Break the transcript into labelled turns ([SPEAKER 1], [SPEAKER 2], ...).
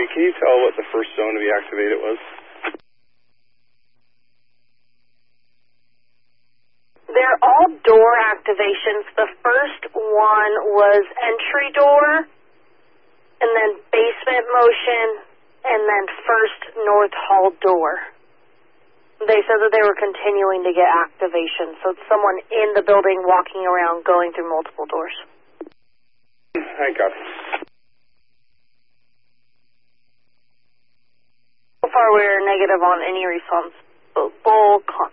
[SPEAKER 1] can you tell what the first zone to be activated was?
[SPEAKER 2] They're all door activations. The first one was entry door, and then basement motion, and then first north hall door. They said that they were continuing to get activation, so it's someone in the building walking around going through multiple doors.
[SPEAKER 1] I got it.
[SPEAKER 2] So far we're negative on any responsible contact.